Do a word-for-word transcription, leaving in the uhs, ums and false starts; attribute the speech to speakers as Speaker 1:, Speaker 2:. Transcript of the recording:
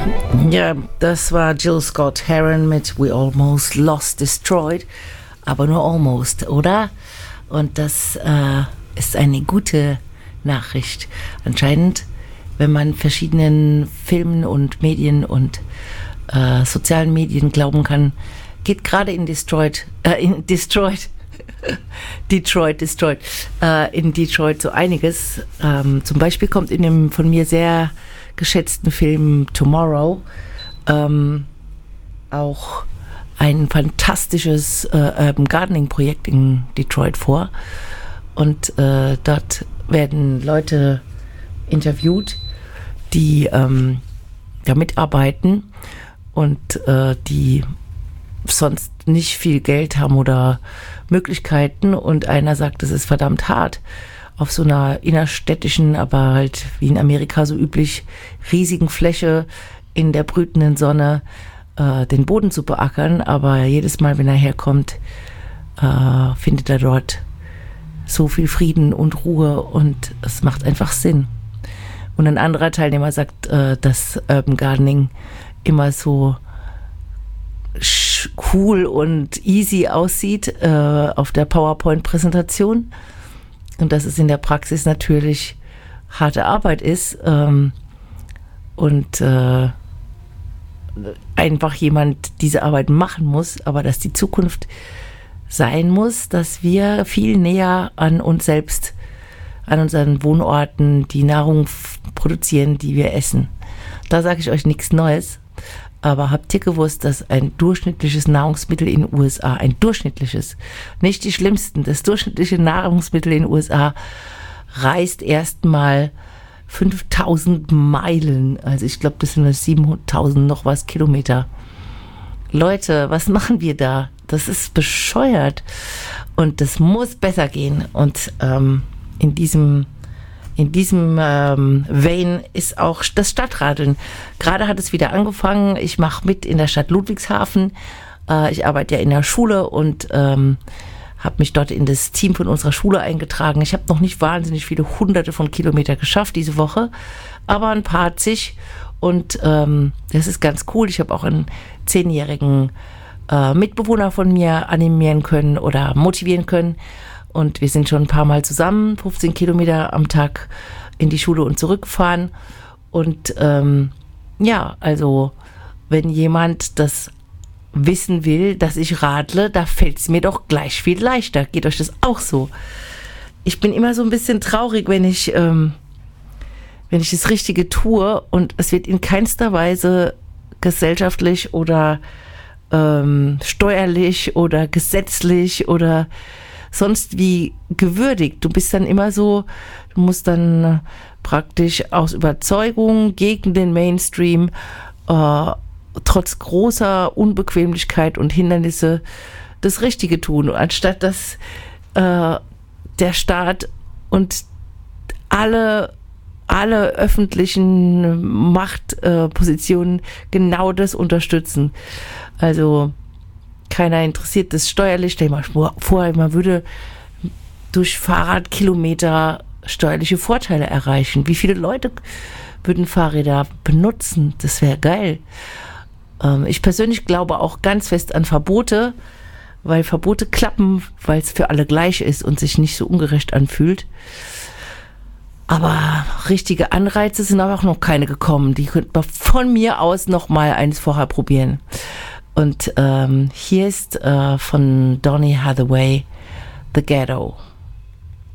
Speaker 1: Ja, das war Jill Scott Heron mit We Almost Lost Destroyed, aber nur almost, oder? Und das äh, ist eine gute Nachricht. Anscheinend, wenn man verschiedenen Filmen und Medien und äh, sozialen Medien glauben kann, geht gerade in Detroit, äh, in Detroit, Detroit, Detroit, äh, in Detroit so einiges. Ähm, zum Beispiel kommt in dem von mir sehr geschätzten Film Tomorrow ähm, auch ein fantastisches äh, Urban Gardening Projekt in Detroit vor. Und äh, dort werden Leute interviewt, die ähm, da mitarbeiten und äh, die sonst nicht viel Geld haben oder Möglichkeiten. Und einer sagt, es ist verdammt hart, auf so einer innerstädtischen, aber halt wie in Amerika so üblich, riesigen Fläche in der brütenden Sonne äh, den Boden zu beackern. Aber jedes Mal, wenn er herkommt, äh, findet er dort so viel Frieden und Ruhe und es macht einfach Sinn. Und ein anderer Teilnehmer sagt, äh, dass Urban Gardening immer so cool und easy aussieht äh, auf der PowerPoint-Präsentation und dass es in der Praxis natürlich harte Arbeit ist ähm, und äh, einfach jemand diese Arbeit machen muss, aber dass die Zukunft sein muss, dass wir viel näher an uns selbst, an unseren Wohnorten die Nahrung f- produzieren, die wir essen. Da sage ich euch nichts Neues. Aber habt ihr gewusst, dass ein durchschnittliches Nahrungsmittel in den U S A, ein durchschnittliches, nicht die schlimmsten, das durchschnittliche Nahrungsmittel in den U S A reist erstmal fünftausend Meilen. Also ich glaube, das sind siebentausend noch was Kilometer. Leute, was machen wir da? Das ist bescheuert. Und das muss besser gehen. Und ähm, in diesem In diesem ähm, Vein ist auch das Stadtradeln. Gerade hat es wieder angefangen. Ich mache mit in der Stadt Ludwigshafen. Äh, ich arbeite ja in der Schule und ähm, habe mich dort in das Team von unserer Schule eingetragen. Ich habe noch nicht wahnsinnig viele hunderte von Kilometern geschafft diese Woche, aber ein paar zig. Und ähm, das ist ganz cool. Ich habe auch einen zehnjährigen äh, Mitbewohner von mir animieren können oder motivieren können. Und wir sind schon ein paar Mal zusammen, fünfzehn Kilometer am Tag in die Schule und zurückgefahren. Und ähm, ja, also wenn jemand das wissen will, dass ich radle, da fällt es mir doch gleich viel leichter. Geht euch das auch so? Ich bin immer so ein bisschen traurig, wenn ich, ähm, wenn ich das Richtige tue und es wird in keinster Weise gesellschaftlich oder ähm, steuerlich oder gesetzlich oder sonst wie gewürdigt. Du bist dann immer so, du musst dann praktisch aus Überzeugung gegen den Mainstream, äh, trotz großer Unbequemlichkeit und Hindernisse das Richtige tun, anstatt dass äh, der Staat und alle, alle öffentlichen Machtpositionen äh, genau das unterstützen. Also keiner interessiert das steuerlich. Stell dir mal vor, man würde durch Fahrradkilometer steuerliche Vorteile erreichen. Wie viele Leute würden Fahrräder benutzen? Das wäre geil. Ähm, ich persönlich glaube auch ganz fest an Verbote, weil Verbote klappen, weil es für alle gleich ist und sich nicht so ungerecht anfühlt. Aber richtige Anreize sind aber auch noch keine gekommen. Die könnte man von mir aus noch mal eins vorher probieren. Und ähm, hier ist äh, von Donny Hathaway The Ghetto.